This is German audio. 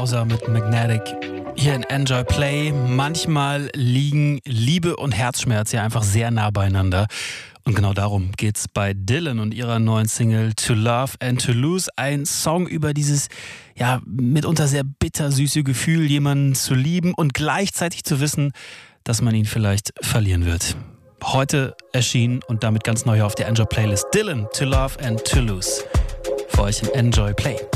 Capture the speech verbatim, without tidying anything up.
Bowser mit Magnetic. Hier in Enjoy Play. Manchmal liegen Liebe und Herzschmerz ja einfach sehr nah beieinander. Und genau darum geht's bei Dylan und ihrer neuen Single To Love and To Lose. Ein Song über dieses, ja, mitunter sehr bittersüße Gefühl, jemanden zu lieben und gleichzeitig zu wissen, dass man ihn vielleicht verlieren wird. Heute erschienen und damit ganz neu auf der Enjoy Playlist Dylan, To Love and To Lose. Für euch im Enjoy Play.